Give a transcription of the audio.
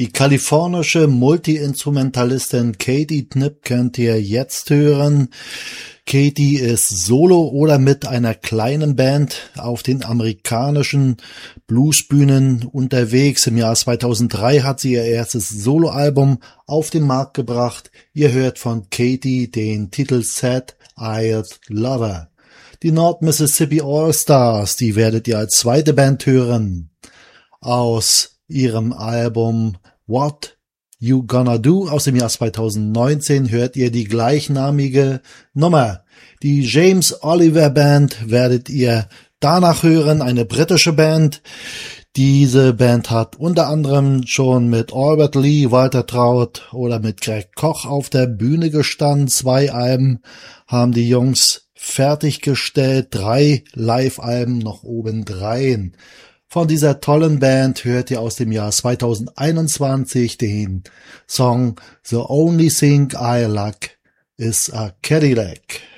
Die kalifornische Multi-Instrumentalistin Katie Knipp könnt ihr jetzt hören. Katie ist solo oder mit einer kleinen Band auf den amerikanischen Bluesbühnen unterwegs. Im Jahr 2003 hat sie ihr erstes Soloalbum auf den Markt gebracht. Ihr hört von Katie den Titel Sad-Eyed Lover. Die North Mississippi All-Stars, die werdet ihr als zweite Band hören. Aus ihrem Album What You Gonna Do aus dem Jahr 2019 hört ihr die gleichnamige Nummer. Die James Oliver Band werdet ihr danach hören, eine britische Band. Diese Band hat unter anderem schon mit Albert Lee, Walter Trout oder mit Greg Koch auf der Bühne gestanden. 2 Alben haben die Jungs fertiggestellt, 3 Live-Alben noch obendrein. Von dieser tollen Band hört ihr aus dem Jahr 2021 den Song The Only Thing I Lack is a Cadillac.